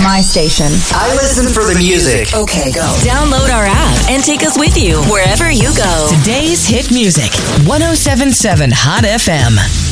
my station. I listen for the music. Okay, go. Download our app and take us with you wherever you go. Today's hit music, 107.7 Hot FM.